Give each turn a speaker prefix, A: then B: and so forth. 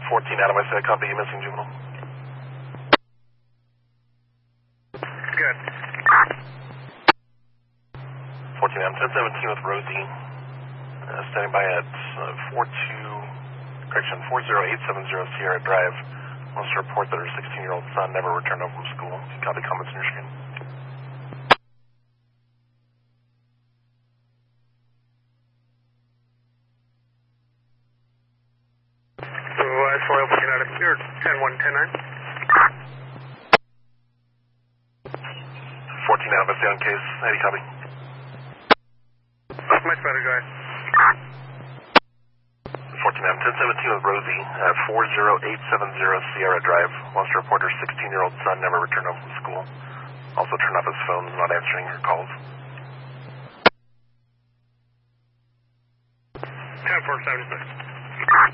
A: 14 Adam, I said, copy, missing juvenile.
B: Good.
A: 14 Adam, 1017 with Rosie. Standing by at 40870 Sierra Drive. Wants to report that her 16-year-old son never returned home from school. Copy, comments on your screen.
B: Supervised 4 out of here, 10110-9.
A: 14 Adam, stay on case. Eddie, copy.
B: Much better, guys.
A: 14 Adam, 1017 with Rosie at 40870 Sierra Drive. Wants to report her 16-year-old son never returned home from school. Also turned off his phone, not answering her calls.
B: 10-476.